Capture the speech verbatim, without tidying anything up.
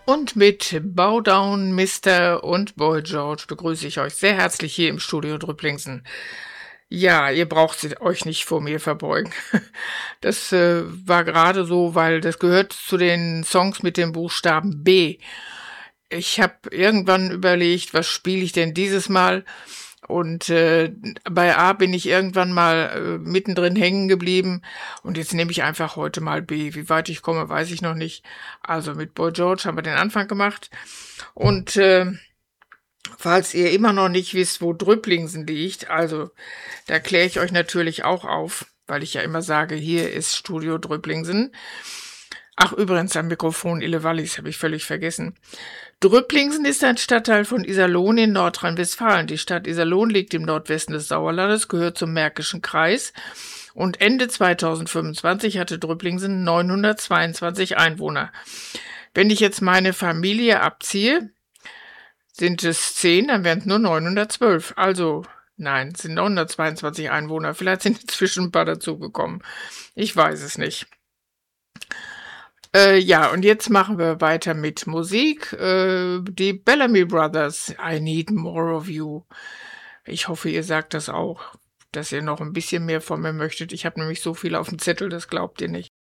Und mit Bow Down, Mister und Boy George begrüße ich euch sehr herzlich hier im Studio Drüpplingsen. Ja, ihr braucht euch nicht vor mir verbeugen. Das äh, war gerade so, weil das gehört zu den Songs mit dem Buchstaben B. Ich habe irgendwann überlegt, was spiele ich denn dieses Mal? Und äh, bei A bin ich irgendwann mal äh, mittendrin hängen geblieben. Und jetzt nehme ich einfach heute mal B. Wie weit ich komme, weiß ich noch nicht. Also mit Boy George haben wir den Anfang gemacht. Und äh, falls ihr immer noch nicht wisst, wo Drüpplingsen liegt, also da kläre ich euch natürlich auch auf, weil ich ja immer sage, hier ist Studio Drüpplingsen. Ach, übrigens am Mikrofon Ille Wallis, habe ich völlig vergessen. Drüpplingsen ist ein Stadtteil von Iserlohn in Nordrhein-Westfalen. Die Stadt Iserlohn liegt im Nordwesten des Sauerlandes, gehört zum Märkischen Kreis. Und Ende zweitausendfünfundzwanzig hatte Drüpplingsen neunhundertzweiundzwanzig Einwohner. Wenn ich jetzt meine Familie abziehe, sind es zehn, dann wären es nur neunhundertzwölf. Also, nein, es sind neunhundertzweiundzwanzig Einwohner. Vielleicht sind inzwischen ein paar dazugekommen. Ich weiß es nicht. Äh, ja, und jetzt machen wir weiter mit Musik. Äh, die Bellamy Brothers, I Need More of You. Ich hoffe, ihr sagt das auch, dass ihr noch ein bisschen mehr von mir möchtet. Ich habe nämlich so viel auf dem Zettel, das glaubt ihr nicht.